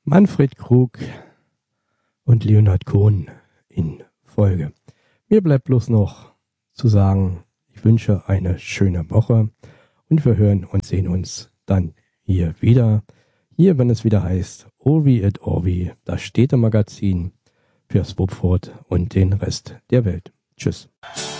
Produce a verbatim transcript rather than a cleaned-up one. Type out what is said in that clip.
Manfred Krug und Leonhard Cohen in Folge. Mir bleibt bloß noch zu sagen, ich wünsche eine schöne Woche und wir hören und sehen uns dann hier wieder. Hier, wenn es wieder heißt Orvi et Orvi, das Städtemagazin für Swupfurt und den Rest der Welt. Tschüss.